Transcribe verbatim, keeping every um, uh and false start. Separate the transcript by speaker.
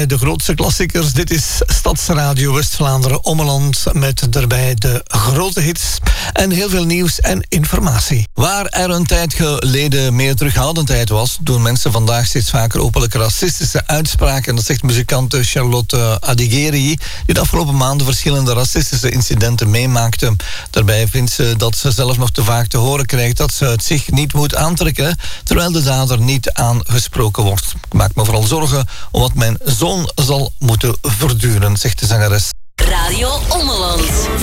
Speaker 1: bij de grootste klassiekers. Dit is Stadsradio West-Vlaanderen Ommeland met daarbij de grote hits en heel veel nieuws en informatie. Waar er een tijd geleden meer terughoudendheid was, doen mensen vandaag steeds vaker openlijk racistische uitspraken. En dat zegt muzikante Charlotte Adighieri, die de afgelopen maanden verschillende racistische incidenten meemaakte. Daarbij vindt ze dat ze zelf nog te vaak te horen krijgt dat ze het zich niet moet aantrekken, terwijl de dader niet aangesproken wordt. Ik maak me vooral zorgen om wat mijn zoon zal moeten verduren, zegt de zangeres.
Speaker 2: Radio Ommeland.